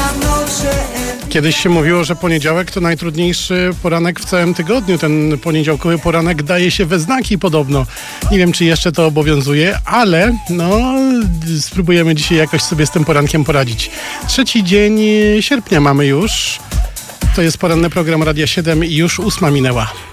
Kiedyś się mówiło, że poniedziałek to najtrudniejszy poranek w całym tygodniu. Ten poniedziałkowy poranek daje się we znaki podobno. Nie wiem, czy jeszcze to obowiązuje, ale spróbujemy dzisiaj jakoś sobie z tym porankiem poradzić. 3 dzień sierpnia mamy już. To jest poranny program Radia 7 i już 8 minęła.